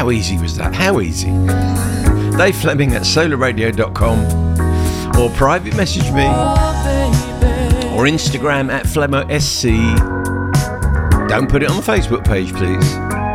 How easy was that? How easy? Dave Fleming at solarradio.com, or private message me, or Instagram at FlemoSC. Don't put it on the Facebook page, please.